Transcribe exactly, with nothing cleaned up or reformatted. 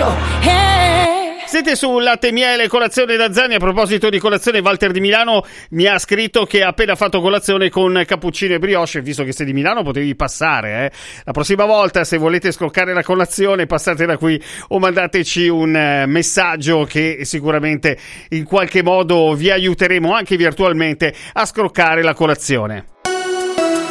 messaggio. Hey. Siete su Latte e Miele, colazione da Zani. A proposito di colazione, Walter di Milano mi ha scritto che ha appena fatto colazione con cappuccino e brioche. Visto che sei di Milano potevi passare, eh. La prossima volta, se volete scroccare la colazione, passate da qui o mandateci un eh, messaggio che sicuramente in qualche modo vi aiuteremo anche virtualmente a scroccare la colazione.